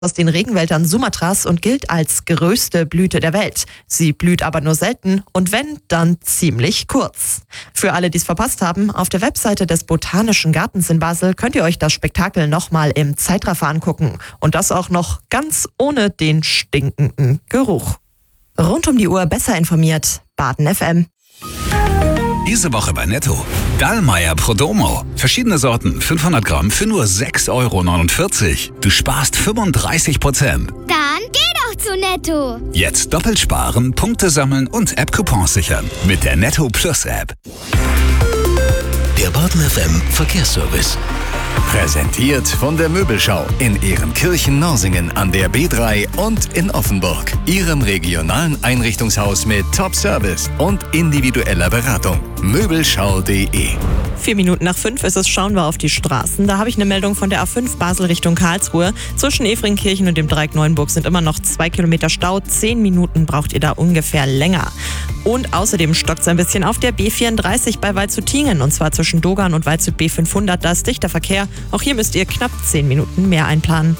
aus den Regenwäldern Sumatras und gilt als größte Blüte der Welt. Sie blüht aber nur selten und wenn, dann ziemlich kurz. Für alle, die es verpasst haben, auf der Webseite des Botanischen Gartens in Basel könnt ihr euch das Spektakel nochmal im Zeitraffer angucken. Und das auch noch ganz ohne den stinkenden Geruch. Rund um die Uhr besser informiert. Baden FM. Diese Woche bei Netto. Dallmayr Prodomo. Verschiedene Sorten, 500 Gramm für nur 6,49 €. Du sparst 35%. Dann geh doch zu Netto. Jetzt doppelt sparen, Punkte sammeln und App-Coupons sichern. Mit der Netto Plus App. Der Baden FM Verkehrsservice. Präsentiert von der Möbelschau in Ehrenkirchen-Norsingen an der B3 und in Offenburg. Ihrem regionalen Einrichtungshaus mit Top-Service und individueller Beratung. Möbelschau.de. 4:04 ist es, schauen wir auf die Straßen. Da habe ich eine Meldung von der A5 Basel Richtung Karlsruhe. Zwischen Efringkirchen und dem Dreieck Neuenburg sind immer noch 2 Kilometer Stau. 10 Minuten braucht ihr da ungefähr länger. Und außerdem stockt es ein bisschen auf der B34 bei Waldshut-Tiengen. Und zwar zwischen Dogan und Waldshut B500. Da ist dichter Verkehr. Auch hier müsst ihr knapp 10 Minuten mehr einplanen.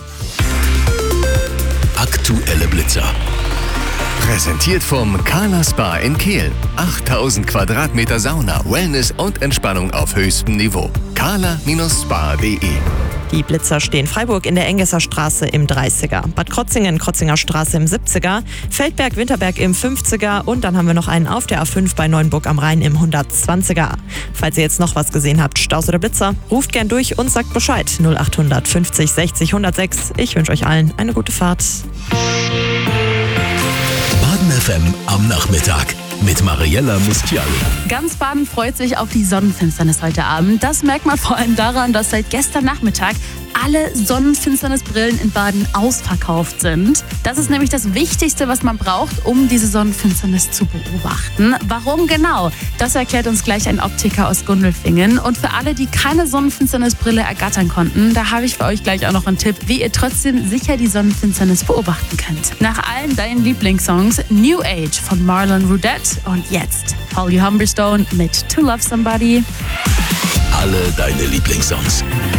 Aktuelle Blitzer. Präsentiert vom Kala Spa in Kehl. 8000 Quadratmeter Sauna, Wellness und Entspannung auf höchstem Niveau. kala-spa.de. Die Blitzer stehen Freiburg in der Engesser Straße im 30er, Bad Krotzingen, Krotzinger Straße im 70er, Feldberg, Winterberg im 50er und dann haben wir noch einen auf der A5 bei Neuenburg am Rhein im 120er. Falls ihr jetzt noch was gesehen habt, Staus oder Blitzer, ruft gern durch und sagt Bescheid. 0800 50 60 106. Ich wünsche euch allen eine gute Fahrt. Baden FM am Nachmittag mit Mariella Mustiali. Ganz Baden freut sich auf die Sonnenfinsternis heute Abend. Das merkt man vor allem daran, dass seit gestern Nachmittag alle Sonnenfinsternisbrillen in Baden ausverkauft sind. Das ist nämlich das Wichtigste, was man braucht, um diese Sonnenfinsternis zu beobachten. Warum genau? Das erklärt uns gleich ein Optiker aus Gundelfingen. Und für alle, die keine Sonnenfinsternisbrille ergattern konnten, da habe ich für euch gleich auch noch einen Tipp, wie ihr trotzdem sicher die Sonnenfinsternis beobachten könnt. Nach allen deinen Lieblingssongs New Age von Marlon Rudette und jetzt Holly Humberstone mit To Love Somebody. Alle deine Lieblingssongs.